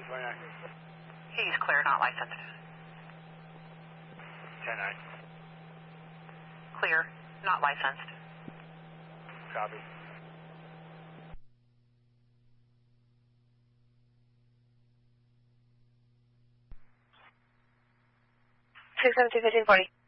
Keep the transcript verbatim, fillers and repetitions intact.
twenty-nine. He's clear, not licensed. ten nine. Clear, not licensed. Copy. six seventy, fifteen forty.